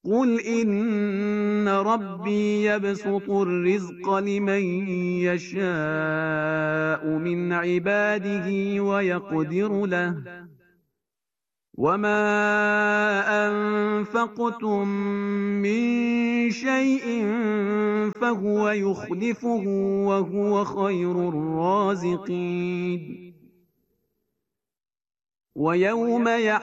قل إن ربي يبسط الرزق لمن يشاء من عباده ويقدر له وما أنفقتم من شيء فهو يخلفه وهو خير الرازقين ويوم